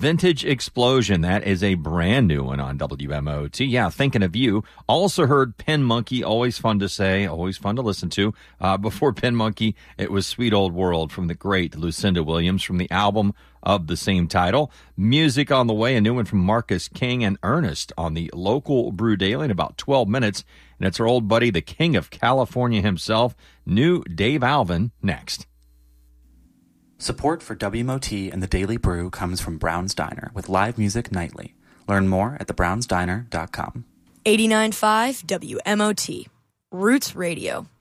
Vintage Explosion. That is a brand new one on WMOT. Yeah, thinking of you. Also heard Pin Monkey. Always fun to say, always fun to listen to. Before Pin Monkey, it was Sweet Old World from the great Lucinda Williams from the album of the same title. Music on the way, a new one from Marcus King and Ernest on the local Brew Daily in about 12 minutes. And it's our old buddy, the King of California himself, new Dave Alvin, next. Support for WMOT and the Daily Brew comes from Brown's Diner with live music nightly. Learn more at thebrownsdiner.com. 89.5 WMOT. Roots Radio.